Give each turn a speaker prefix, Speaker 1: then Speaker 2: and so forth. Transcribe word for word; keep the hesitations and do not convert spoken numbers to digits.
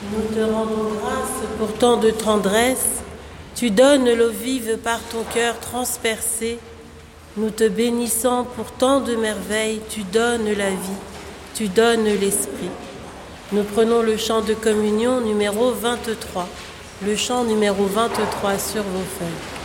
Speaker 1: Nous te rendons grâce pour tant de tendresse. Tu donnes l'eau vive par ton cœur transpercé. Nous te bénissons pour tant de merveilles. Tu donnes la vie, tu donnes l'esprit. Nous prenons le chant de communion numéro vingt-trois. Le chant numéro vingt-trois sur vos feuilles.